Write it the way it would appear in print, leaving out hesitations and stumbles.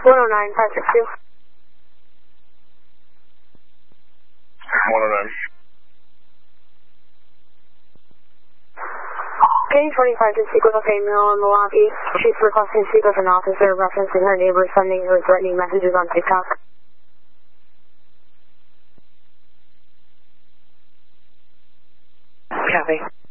109562. 109. Okay, 25 to speak with a female in the lobby. She's requesting to speak with an officer referencing her neighbor sending her threatening messages on TikTok. Copy.